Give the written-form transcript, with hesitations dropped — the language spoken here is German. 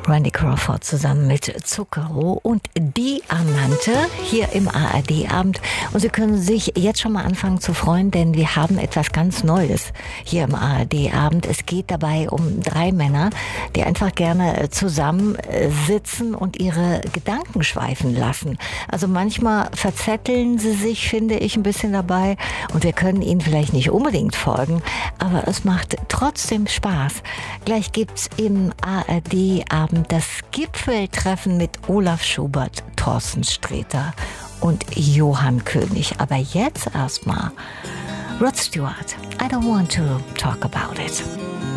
Randy Crawford zusammen mit Zucchero und Diamante hier im ARD-Abend. Und Sie können sich jetzt schon mal anfangen zu freuen, denn wir haben etwas ganz Neues hier im ARD-Abend. Es geht dabei um 3 Männer, die einfach gerne zusammen sitzen und ihre Gedanken schweifen lassen. Also manchmal verzetteln sie sich, finde ich, ein bisschen dabei und wir können ihnen vielleicht nicht unbedingt folgen, aber es macht trotzdem Spaß. Gleich gibt's im ARD-Abend das Gipfeltreffen mit Olaf Schubert, Thorsten Sträter und Johann König. Aber jetzt erstmal Rod Stewart. I don't want to talk about it.